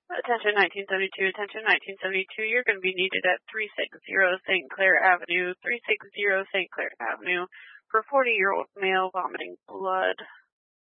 Attention 1972, attention 1972, you're going to be needed at 360 St. Clair Avenue, 360 St. Clair Avenue for 40-year-old male vomiting blood.